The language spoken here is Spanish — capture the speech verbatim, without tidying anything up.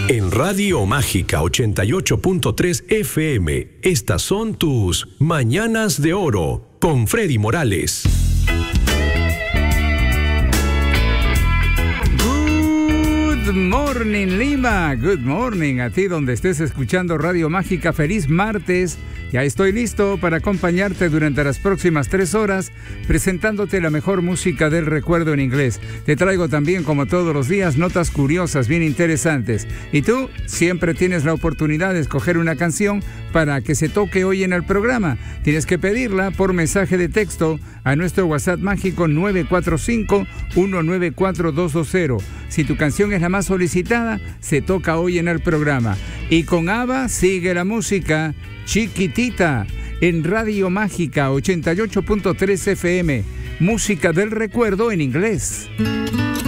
En Radio Mágica ochenta y ocho punto tres F M, estas son tus Mañanas de Oro con Freddy Morales. Good morning, Lima. Good morning a ti donde estés escuchando Radio Mágica. Feliz martes. Ya estoy listo para acompañarte durante las próximas tres horas presentándote la mejor música del recuerdo en inglés. Te traigo también, como todos los días, notas curiosas, bien interesantes. Y tú siempre tienes la oportunidad de escoger una canción para que se toque hoy en el programa. Tienes que pedirla por mensaje de texto a nuestro WhatsApp mágico nueve cuatro cinco, uno nueve cuatro, dos dos cero. Si tu canción es la más solicitada, se toca hoy en el programa. Y con ABBA sigue la música Chiquitita en Radio Mágica ochenta y ocho punto tres F M. Música del recuerdo en inglés.